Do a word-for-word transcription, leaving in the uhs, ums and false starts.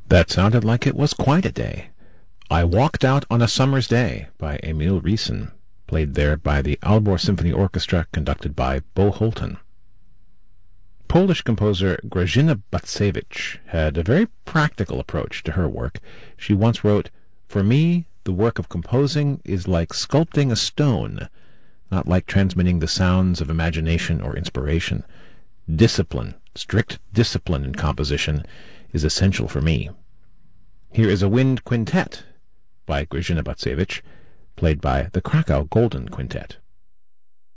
That sounded like it was quite a day. I Walked Out on a Summer's Day by Emil Riesen, played there by the Aalborg Symphony Orchestra, conducted by Bo Holten. Polish composer Grażyna Bacewicz had a very practical approach to her work. She once wrote, "For me, the work of composing is like sculpting a stone, not like transmitting the sounds of imagination or inspiration. Discipline, strict discipline in composition, is essential for me." Here is a wind quintet by Grażyna Bacewicz, played by the Krakow Golden Quintet.